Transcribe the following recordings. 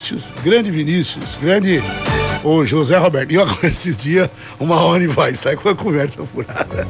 grande Vinícius, grande o José Roberto. E ó, esses dias, uma Oni vai sair com a conversa furada.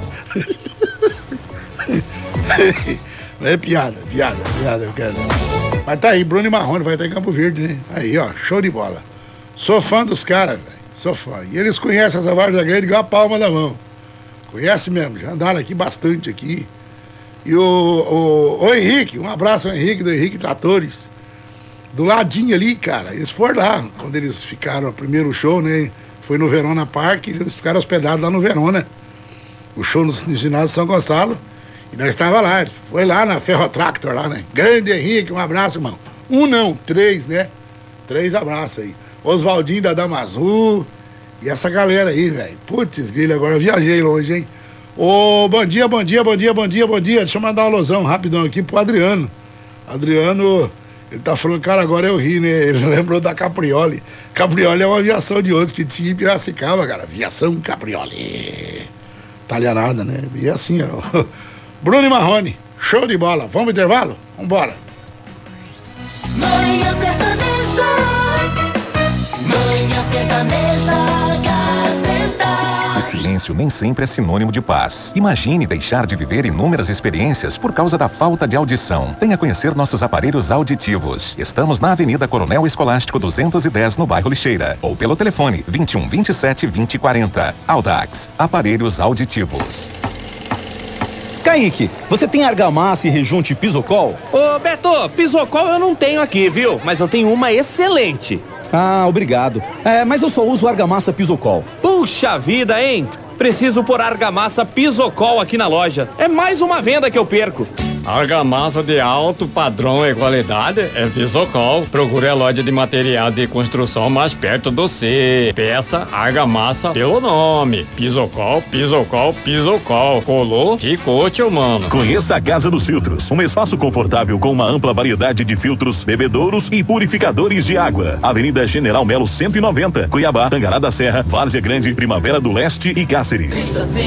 É piada, eu quero. Mas tá aí, Bruno e Marrone vai estar em Campo Verde, né? Aí, ó, show de bola. Sou fã dos caras, velho, sou fã. E eles conhecem essa Várzea Grande igual a palma da mão. Conhece mesmo, já andaram aqui bastante aqui. E o Henrique, um abraço ao Henrique, do Henrique Tratores. Do ladinho ali, cara, eles foram lá, quando eles ficaram, o primeiro show, né? Foi no Verona Park, eles ficaram hospedados lá no Verona. O show no ginásio São Gonçalo. E nós estávamos lá, foi lá na Ferrotractor lá, né? Grande Henrique, um abraço, irmão. Um não, 3, né? 3 abraços aí. Oswaldinho da Damazu e essa galera aí, velho. Putz, grilo, agora eu viajei longe, hein? Ô, bom dia. Deixa eu mandar uma alusão rapidão aqui pro Adriano. Adriano, ele tá falando, cara, agora eu ri, né? Ele lembrou da Caprioli. Caprioli é uma aviação de ônibus que tinha em Piracicaba, cara. Aviação Caprioli. Italianada, né? E assim, ó. Bruno e Marrone, show de bola. Vamos pro intervalo? Vambora. Manhã Sertaneja, Manhã Sertaneja, Gazeta. O silêncio nem sempre é sinônimo de paz. Imagine deixar de viver inúmeras experiências por causa da falta de audição. Venha conhecer nossos aparelhos auditivos. Estamos na Avenida Coronel Escolástico 210, no bairro Lixeira. Ou pelo telefone 21 27 20 40. Audax, aparelhos auditivos. Kaique, você tem argamassa e rejunte Pisocol? Ô, Beto, Pisocol eu não tenho aqui, viu? Mas eu tenho uma excelente. Ah, obrigado. Mas eu só uso argamassa Pisocol. Puxa vida, hein? Preciso pôr argamassa Pisocol aqui na loja. É mais uma venda que eu perco. Argamassa de alto padrão e qualidade é Pisocol. Procure a loja de material de construção mais perto do C. Peça argamassa pelo nome. Pisocol. Colou, ficou, tio mano. Conheça a Casa dos Filtros, um espaço confortável com uma ampla variedade de filtros, bebedouros e purificadores de água. Avenida General Melo 190, Cuiabá, Tangará da Serra, Várzea Grande, Primavera do Leste e Cáceres.